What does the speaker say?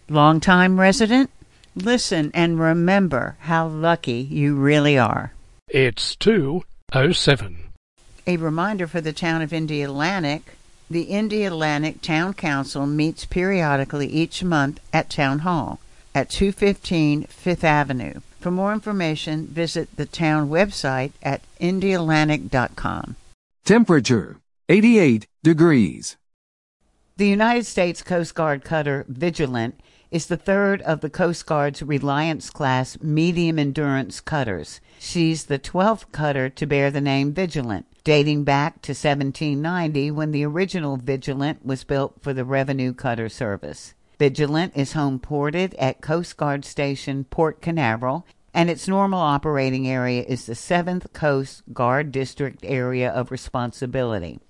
Longtime resident? Listen and remember how lucky you really are. It's 2:07. A reminder for the town of Indialantic. The Indialantic Town Council meets periodically each month at Town Hall at 215 Fifth Avenue. For more information, visit the town website at indialantic.com. Temperature 88 degrees. The United States Coast Guard cutter Vigilant is the third of the Coast Guard's Reliance-class medium-endurance cutters. She's the 12th cutter to bear the name Vigilant, dating back to 1790 when the original Vigilant was built for the Revenue Cutter Service. Vigilant is home-ported at Coast Guard Station Port Canaveral, and its normal operating area is the 7th Coast Guard District Area of Responsibility.